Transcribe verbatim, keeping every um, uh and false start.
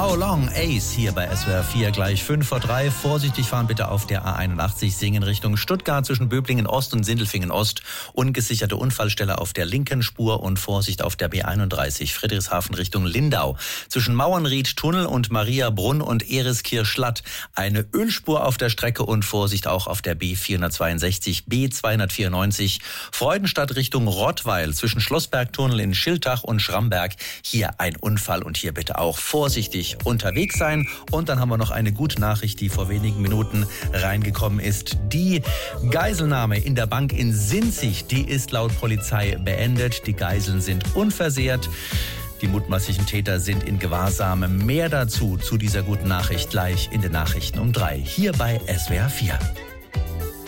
So Long, Ace hier bei S W R vier, gleich fünf vor drei. Vorsichtig fahren bitte auf der A einundachtzig, Singen Richtung Stuttgart zwischen Böblingen Ost und Sindelfingen Ost. Ungesicherte Unfallstelle auf der linken Spur und Vorsicht auf der B einunddreißig, Friedrichshafen Richtung Lindau. Zwischen Mauernried Tunnel und Mariabrunn und Eriskirch-Schlatt eine Ölspur auf der Strecke und Vorsicht auch auf der B vierhundertzweiundsechzig, B zweihundertvierundneunzig. Freudenstadt Richtung Rottweil zwischen Schlossbergtunnel in Schiltach und Schramberg. Hier ein Unfall und hier bitte auch vorsichtig unterwegs sein. Und dann haben wir noch eine gute Nachricht, die vor wenigen Minuten reingekommen ist. Die Geiselnahme in der Bank in Sinzig, die ist laut Polizei beendet. Die Geiseln sind unversehrt. Die mutmaßlichen Täter sind in Gewahrsam. Mehr dazu, zu dieser guten Nachricht, gleich in den Nachrichten um drei. Hier bei S W R vier.